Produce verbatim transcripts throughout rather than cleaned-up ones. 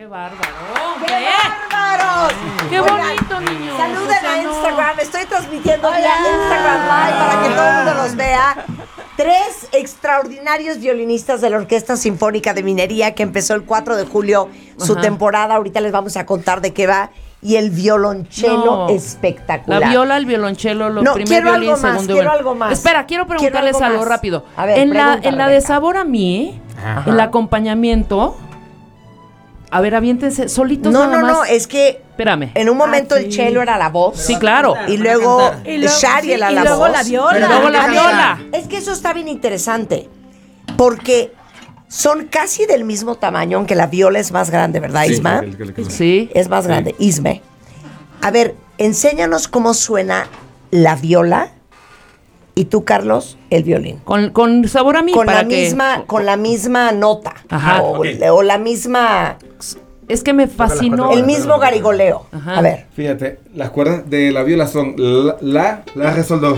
bárbaro! ¡Qué bárbaros! ¡Qué Oigan, bonito, niños! Saluden O sea, a no. Instagram. Estoy transmitiendo vía Instagram Live para que todo el mundo los vea. Tres extraordinarios violinistas de la Orquesta Sinfónica de Minería que empezó el cuatro de julio su Ajá. temporada. Ahorita les vamos a contar de qué va. Y el violonchelo No. espectacular. La viola, el violonchelo, lo No, primer quiero violín, algo más, segundo quiero violín. algo más. Espera, quiero preguntarles Quiero algo algo, más. rápido. A ver, en la, pregunta, en la de Rebeca. Sabor a mí, Ajá. el acompañamiento. A ver, aviéntense solitos No, nada no, más. no, es que Espérame. en un momento Ah, el sí. cello era la voz. Sí, claro. Y luego Y luego- Shari sí, era y la luego voz. la viola. Pero luego la A ver, viola. es que eso está bien interesante. Porque son casi del mismo tamaño, aunque la viola es más grande, ¿verdad, Sí, Isma? que- que- que- que- Sí. Es más grande, Isme. A ver, enséñanos cómo suena la viola y tú, Carlos, el violín. Con, con Sabor a mí. Con para la que- misma, con la misma nota. Ajá. O, Ok. o la misma, Es que me fascinó. el mismo garigoleo. Ajá. A ver. Fíjate, las cuerdas de la viola son la, la, la, re, sol, do.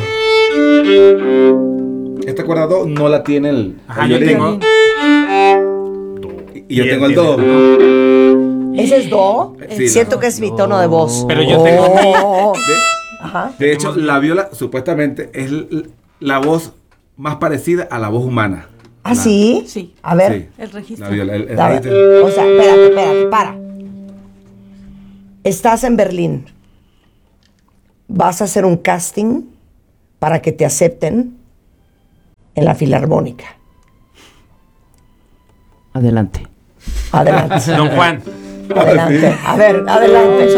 Esta cuerda do no la tiene el, Ajá, el yo violín. tengo. Y yo Y tengo él el do. tiene ¿Ese es do? Sí, Siento la- que es mi tono de voz. Pero yo tengo Oh. De, Ajá. de hecho, la viola supuestamente es l- la voz más parecida a la voz humana. ¿Ah, La- sí? Sí. A ver. Sí, El registro. la viola. El, el A ver. registro. O sea, espérate, espérate, para. Estás en Berlín. Vas a hacer un casting para que te acepten en la Filarmónica. Adelante. Adelante. Don Juan. Adelante. A ver, adelante.